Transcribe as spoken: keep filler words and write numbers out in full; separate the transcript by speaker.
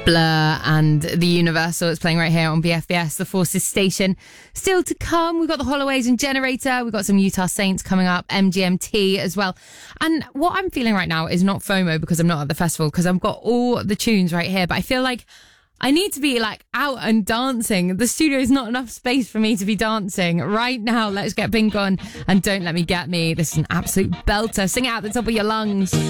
Speaker 1: Blur and The Universal. It's playing right here on B F B S, the Forces station. Still to come, we've got the Holloways and Generator. We've got some Utah Saints coming up, M G M T as well. And what I'm feeling right now is not FOMO because I'm not at the festival, because I've got all the tunes right here. But I feel like I need to be like out and dancing. The studio is not enough space for me to be dancing. Right now, let's get Pink on and Don't Let Me Get Me. This is an absolute belter. Sing it out the top of your lungs.